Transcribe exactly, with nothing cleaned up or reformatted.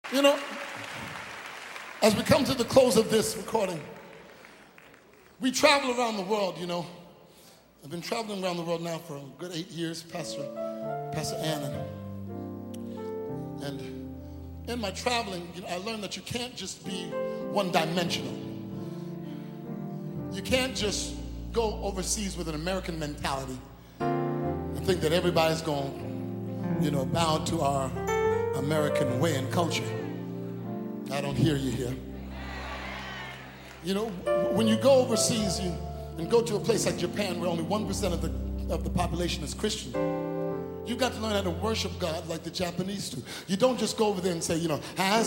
You know, as we come to the close of this recording, we travel around the world, you know. I've been traveling around the world now for a good eight years, Pastor, Pastor Ann. And, and in my traveling, you know, I learned that you can't just be one-dimensional. You can't just go overseas with an American mentality and think that everybody's going, you know, bow to our American way and culture. I don't hear you here. You know, when you go overseas you, and go to a place like Japan where only one percent of the, of the population is Christian, you've got to learn how to worship God like the Japanese do. You don't just go over there and say, you know,